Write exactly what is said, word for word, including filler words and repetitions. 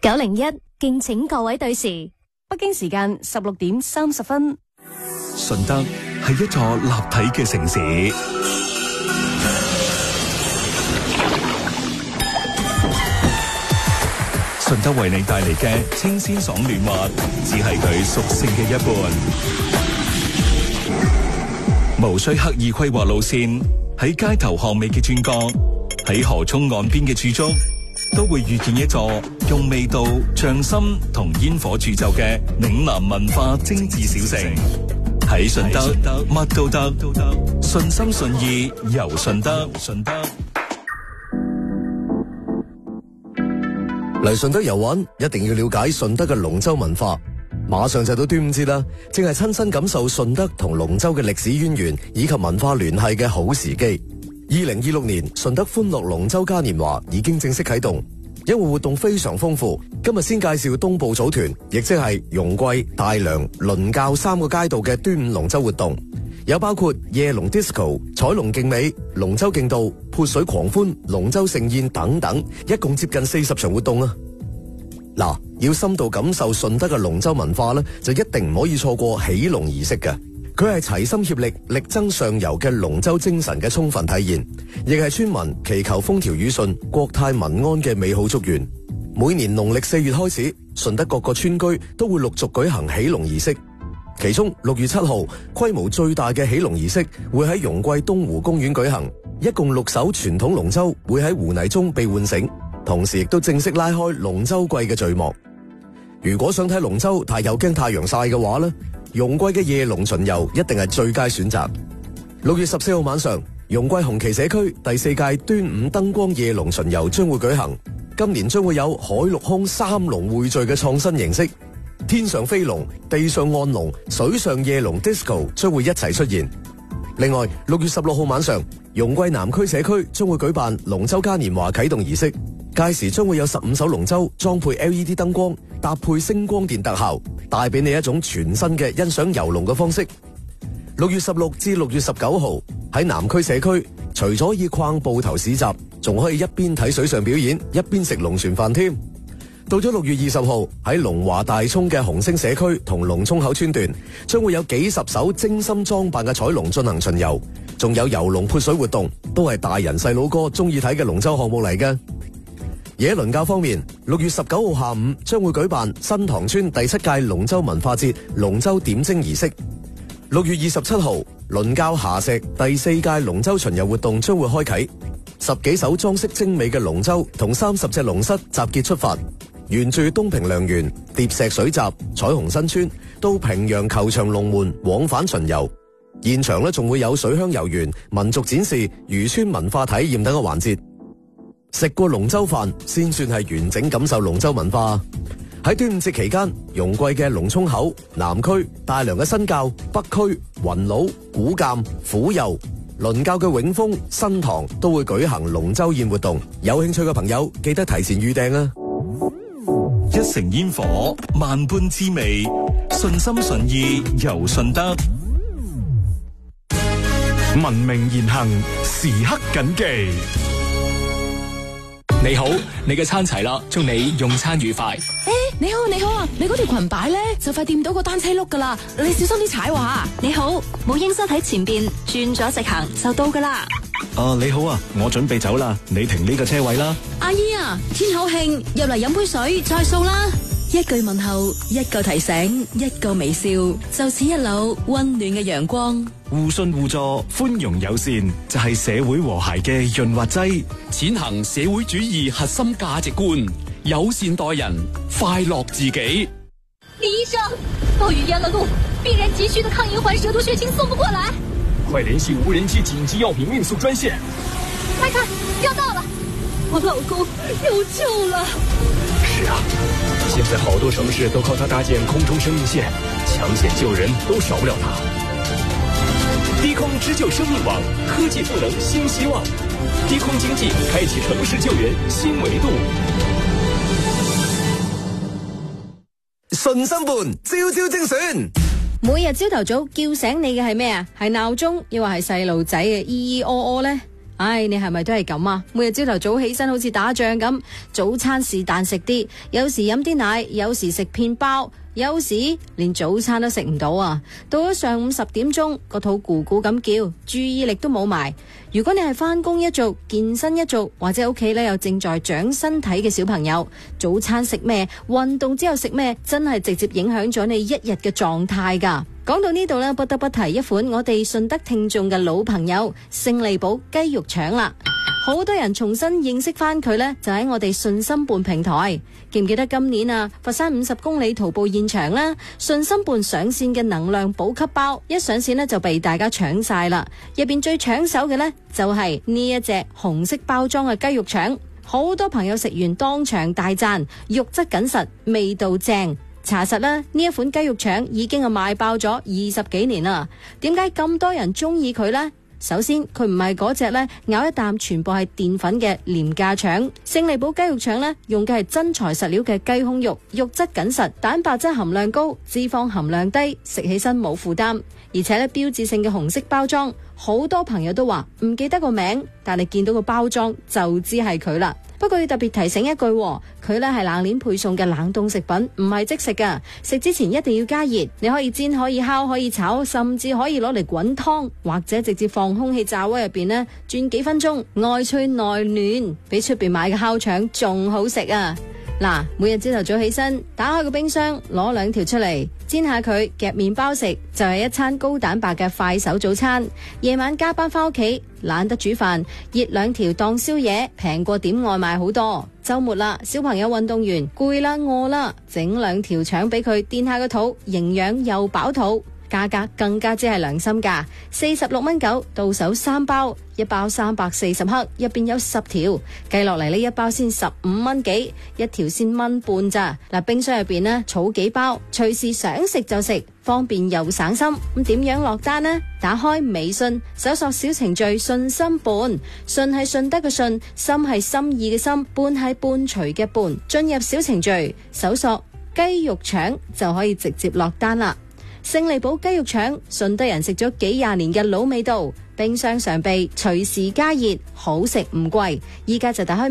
九零一，敬請各位對時。 北京時間十六點三十分。 順德係一座立體嘅城市，順德為你帶嚟嘅清鮮爽暖滑，只係佢屬性嘅一半。無需刻意規劃路線，喺街頭巷尾嘅轉角，喺河涌岸邊嘅駐足，都會遇見一座用味道、匠心同煙火鑄就嘅嶺南文化精緻小城。喺順德，乜都得，順心順意遊順德。順德嚟順德遊玩，一定要了解順德嘅龍舟文化。馬上就到端午節啦，正係親身感受順德同龍舟嘅歷史淵源以及文化聯繫嘅好時機。二零二六年順德歡樂龍舟嘉年華已經正式啟動，因為活動非常豐富。今日先介紹東部組團，亦即係容桂、大良、倫教三個街道嘅端午龍舟活動，有包括夜龍 disco、彩龍競美、龍舟競渡、潑水狂歡、龍舟盛宴等等，一共接近四十場活動啊！嗱，要深度感受順德嘅龍舟文化呢，就一定唔可以錯過起龍儀式嘅。佢係齊心協力、力爭上游嘅龍舟精神嘅充分體現，亦係村民祈求風調雨順、國泰民安嘅美好祝願。每年農曆四月開始，順德各個村居都會陸續舉行起龍儀式。其中六月七號規模最大嘅起龍儀式會喺容桂東湖公園舉行，一共六艘傳統龍舟會喺湖泥中被喚醒，同時亦都正式拉開龍舟季嘅序幕。如果想睇龍舟但又驚太陽曬嘅話呢，容桂嘅夜龍巡遊一定係最佳選擇。六月十四號晚上，容桂紅旗社區第四屆端午燈光夜龍巡遊將會舉行。今年將會有海陸空三龍匯聚嘅創新形式，天上飛龍、地上按龍、水上夜龍 disco 將會一齊出現。另外，六月十六號晚上，容桂南區社區將會舉辦龍舟嘉年華啟動儀式，屆時將會有十五艘龍舟裝配 L E D 燈光，搭配星光電特效，帶俾你一種全新嘅欣賞遊龍嘅方式。六月十六至六月十九號喺南區社區，除咗以逛步頭市集，仲可以一邊睇水上表演，一邊食龍船飯添。到咗六月二十號喺龍華大涌嘅紅星社區同龍涌口村段，將會有幾十艘精心裝扮嘅彩龍進行巡遊，仲有遊龍潑水活動，都係大人細佬哥中意睇嘅龍舟項目嚟嘅。而喺倫教方面，六月十九號下午將會舉辦新塘村第七屆龍舟文化節龍舟點睛儀式。六月二十七號，倫教霞石第四屆龍舟巡遊活動將會開啟，十幾艘裝飾精美嘅龍舟同三十隻龍蝨集結出發，沿住東平良園、疊石水閘、彩虹新村到平陽球場龍門往返巡遊。現場呢仲會有水鄉遊園、民族展示、漁村文化體驗等嘅環節。食過龍舟飯先算係完整感受龍舟文化。喺端午節期間，容桂嘅龍涌口、南區、大良嘅新滘、北區、雲廬、古鑑、虎右、倫教嘅永豐、新塘都會舉行龍舟宴活動。有興趣嘅朋友記得提前預訂啊！ 一城煙火，萬般滋味，順心順意遊順德。 文明言行，時刻謹記。 你好，你嘅餐齊啦，祝你用餐愉快。 誒，你好你好啊，你嗰條裙擺咧就快掂到個單車轆噶啦，你小心啲踩話。 你好，母嬰室喺前邊，轉咗直行就到噶啦。 啊，你好啊，我準備走啦，你停呢個車位啦。 阿姨啊，天口慶，入嚟飲杯水再掃啦。一句問候，一個提醒，一個微笑，就似一縷溫暖嘅陽光。 互信互助，寬容友善，就係社會和諧嘅潤滑劑。 踐行社會主義核心價值觀，友善待人，快樂自己。 李醫生，暴雨淹了路，病人急需的抗银環蛇毒血清送不過來， 快聯繫無人機緊急藥品運輸專線。 快看，要到了，我老公有救了。 是啊，現在好多城市都靠它搭建空中生命線，搶險救人都少不了它。低空支救生命網，科技賦能新希望。低空經濟開啟城市救援新維度。 順心伴，朝朝精選。 每日朝頭早叫醒你嘅係咩啊？係鬧鐘，抑或係細路仔嘅咿咿哦哦呢？ 唉，你係咪都係咁啊？每日朝頭早起身好似打仗咁，早餐是但食啲，有時飲啲奶，有時食片包，有時連早餐都食唔到啊！到咗上午十點鐘，個肚咕咕咁叫，注意力都冇埋。如果你係返工一族、健身一族，或者屋企咧有正在長身體嘅小朋友，早餐食咩，運動之後食咩，真係直接影響咗你一日嘅狀態噶。講到呢度呢，不得不提一款我哋順德聽眾嘅老朋友勝利堡雞肉腸啦。好多人重新認識翻佢呢，就喺我哋順心伴平台。記唔記得今年啊，佛山五十公里徒步現場啦，順心伴上線嘅能量補給包一上線呢，就被大家搶晒啦。入邊最搶手嘅呢，就係呢一隻紅色包裝嘅雞肉腸，好多朋友食完當場大讚，肉質緊實，味道正。查實啦，呢一款雞肉腸已經係賣爆咗二十幾年啦。點解咁多人中意佢呢？首先，佢唔係嗰隻咧咬一啖全部係澱粉嘅廉價腸。勝利堡雞肉腸咧用嘅係真材實料嘅雞胸肉，肉質緊實，蛋白質含量高，脂肪含量低，食起身冇負擔。而且咧標誌性嘅紅色包裝，好多朋友都話唔記得個名，但係見到個包裝就知係佢啦。不過要特別提醒一句，佢咧係冷鏈配送嘅冷凍食品，唔係即食噶。食之前一定要加熱，你可以煎、可以烤、可以炒，甚至可以攞嚟滾湯，或者直接放空氣炸鍋入邊呢，轉幾分鐘，外脆內嫩，比出邊買嘅烤腸仲好食啊！嗱，每日朝頭早起身，打開個冰箱，攞兩條出嚟煎下佢，夾麵包食就係一餐高蛋白嘅快手早餐。夜晚加班翻屋企，懶得煮飯，熱兩條當宵夜，平過點外賣好多。周末啦，小朋友運動完攰啦餓啦，整兩條腸俾佢墊下個肚，營養又飽肚。價格更加之係良心價，四十六蚊九，到手三包，一包三百四十克，入邊有十條，計落嚟呢一包先十五蚊幾，一條先蚊半咋。嗱，冰箱入邊呢，儲幾包，隨時想食就食，方便又省心。咁點樣落單呢？打開微信，搜索小程序順心伴，順係順德嘅順，心係心意嘅心，伴係伴隨嘅伴。進入小程序，搜索雞肉腸就可以直接落單啦。勝利堡雞肉腸，順德人食咗幾廿年嘅老味道，冰箱常備，隨時加熱，好食唔貴。依家就打開